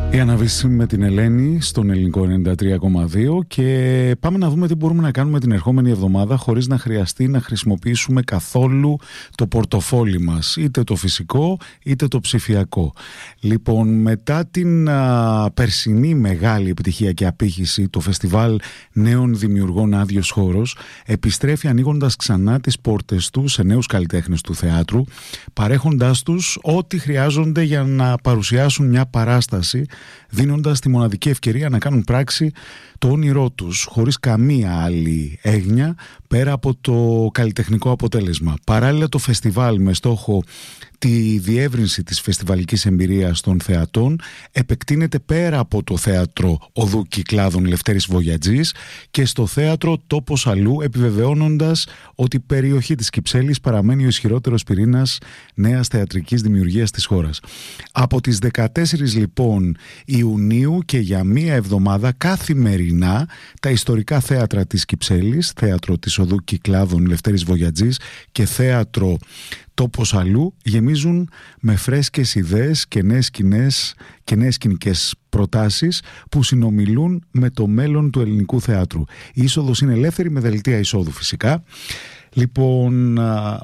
Η Αναβίση με την Ελένη στον ελληνικό 93,2 και πάμε να δούμε τι μπορούμε να κάνουμε την ερχόμενη εβδομάδα χωρίς να χρειαστεί να χρησιμοποιήσουμε καθόλου το πορτοφόλι μας, είτε το φυσικό είτε το ψηφιακό. Λοιπόν, μετά την περσινή μεγάλη επιτυχία και απήχηση, το φεστιβάλ νέων δημιουργών Άδειος Χώρος επιστρέφει ανοίγοντας ξανά τις πόρτες του σε νέους καλλιτέχνες του θεάτρου, παρέχοντάς τους ό,τι χρειάζονται για να παρουσιάσουν μια παράσταση, δίνοντας τη μοναδική ευκαιρία να κάνουν πράξη το όνειρό τους χωρίς καμία άλλη έγνοια πέρα από το καλλιτεχνικό αποτέλεσμα. Παράλληλα, το φεστιβάλ με στόχο τη διεύρυνση της φεστιβαλικής εμπειρίας των θεατών επεκτείνεται πέρα από το θέατρο Οδού Κυκλάδων Λευτέρης Βογιατζής και στο θέατρο Τόπος Αλλού, επιβεβαιώνοντας ότι η περιοχή της Κυψέλης παραμένει ο ισχυρότερος πυρήνας νέας θεατρικής δημιουργίας της χώρας. Από τις 14 λοιπόν Ιουνίου και για μία εβδομάδα καθημερινά τα ιστορικά θέατρα της Κυψέλης, θέατρο της Οδού Κυκλάδων Λευτέρης Βογιατζής και θέατρο Τόπος Αλλού γεμίζουν με φρέσκες ιδέες και νέες σκηνές και νέες σκηνικές προτάσεις που συνομιλούν με το μέλλον του ελληνικού θεάτρου. Η είσοδος είναι ελεύθερη με δελτία εισόδου φυσικά. Λοιπόν,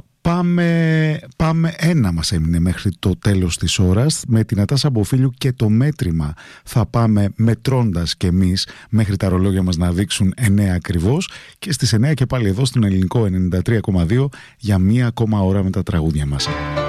πάμε ένα μας έμεινε μέχρι το τέλος της ώρας. Με την Ατάσα Μποφίλιου και το μέτρημα θα πάμε μετρώντας κι εμείς μέχρι τα ρολόγια μας να δείξουν 9 ακριβώς και στις 9 και πάλι εδώ στον ελληνικό 93,2 για μία ακόμα ώρα με τα τραγούδια μας.